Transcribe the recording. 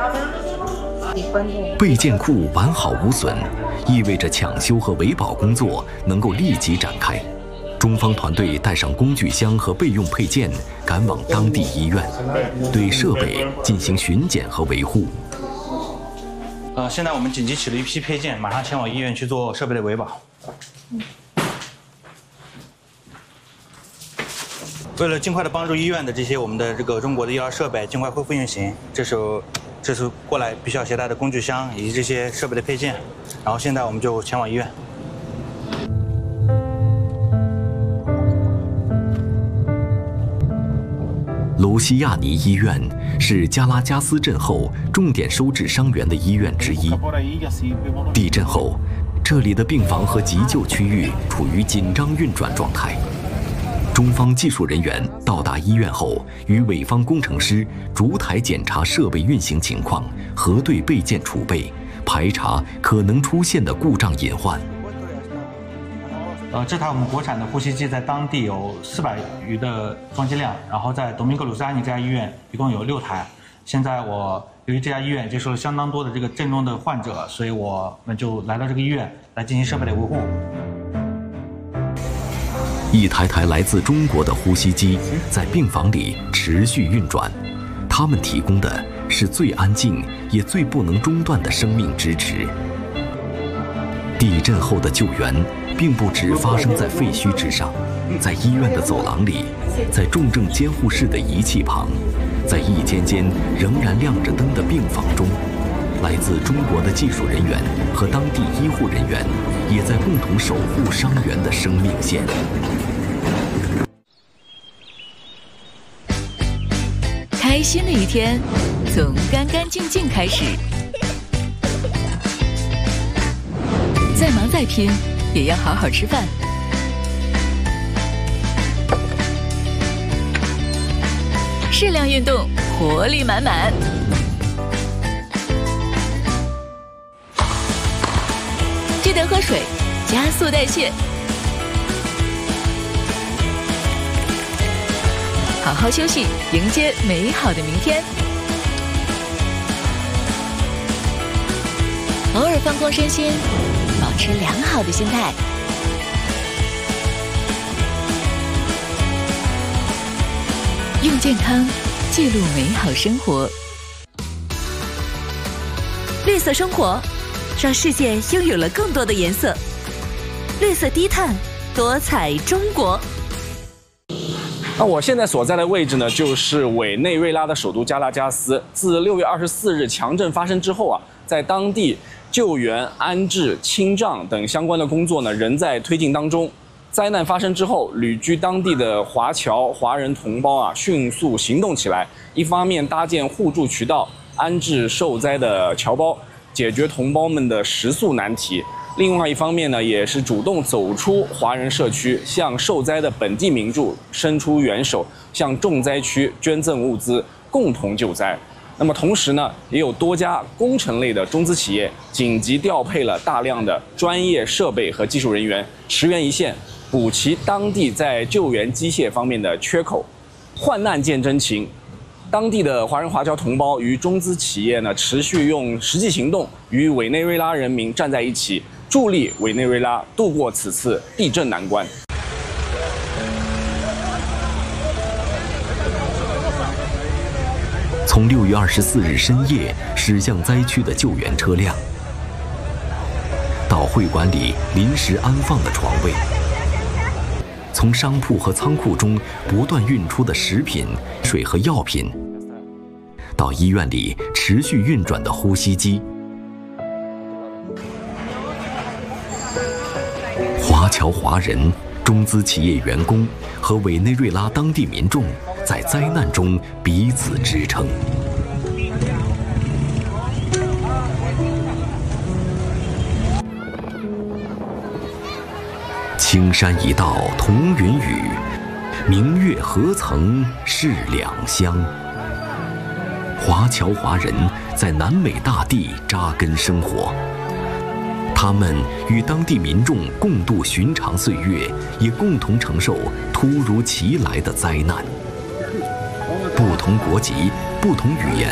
备件库完好无损，意味着抢修和维保工作能够立即展开。中方团队带上工具箱和备用配件，赶往当地医院，对设备进行巡检和维护。 现在我们紧急取了一批配件，马上前往医院去做设备的维保。为了尽快的帮助医院的我们的中国的医疗设备尽快恢复运行，这是过来必须要携带的工具箱以及这些设备的配件，然后现在我们就前往医院。 卢西亚尼医院是加拉加斯震后重点收治伤员的医院之一。地震后，这里的病房和急救区域处于紧张运转状态。中方技术人员到达医院后，与委方工程师逐台检查设备运行情况，核对备件储备，排查可能出现的故障隐患。 这台我们国产的呼吸机在当地有400余的装机量，然后在多明戈鲁斯安尼这家医院一共有6台。现在由于这家医院接受了相当多的震动的患者，所以我们就来到这个医院来进行设备的维护。 一台台来自中国的呼吸机在病房里持续运转，它们提供的是最安静也最不能中断的生命支持。地震后的救援并不只发生在废墟之上，在医院的走廊里，在重症监护室的仪器旁，在一间间仍然亮着灯的病房中，来自中国的技术人员和当地医护人员也在共同守护伤员的生命线。 开心的一天从干干净净开始，再忙再拼也要好好吃饭。适量运动，活力满满。记得喝水，加速代谢。好好休息，迎接美好的明天。偶尔放空身心，保持良好的心态。用健康记录美好生活。 绿色生活，让世界拥有了更多的颜色。绿色低碳，多彩中国。 那我现在所在的位置呢，就是委内瑞拉的首都加拉加斯。自6月24日强震发生之后啊，在当地救援、安置、清障等相关的工作呢，仍在推进当中。灾难发生之后，旅居当地的华侨华人同胞啊，迅速行动起来，一方面搭建互助渠道，安置受灾的侨胞，解决同胞们的食宿难题。另外一方面呢，也是主动走出华人社区，向受灾的本地民众伸出援手，向重灾区捐赠物资，共同救灾。那么同时呢，也有多家工程类的中资企业紧急调配了大量的专业设备和技术人员，驰援一线，补齐当地在救援机械方面的缺口。患难见真情，当地的华人华侨同胞与中资企业呢，持续用实际行动与委内瑞拉人民站在一起，助力委内瑞拉度过此次地震难关。 从6月24日深夜驶向灾区的救援车辆，到会馆里临时安放的床位，从商铺和仓库中不断运出的食品、水和药品，到医院里持续运转的呼吸机。华侨华人、中资企业员工和委内瑞拉当地民众在灾难中彼此支撑。青山一道同云雨，明月何曾是两乡。华侨华人在南美大地扎根生活，他们与当地民众共度寻常岁月，也共同承受突如其来的灾难。不同国籍、不同语言。